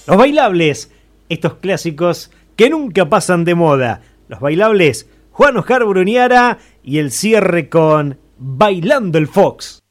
Los bailables, estos clásicos que nunca pasan de moda. Los bailables, Juan Oscar Bruniara y el cierre con Bailando el Fox.